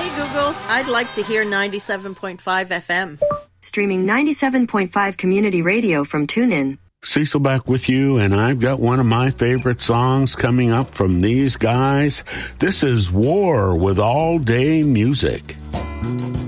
Hey Google, I'd like to hear 97.5 FM. Streaming 97.5 community radio from TuneIn. Cecil back with you, and I've got one of my favorite songs coming up from these guys. This is War with All Day Music.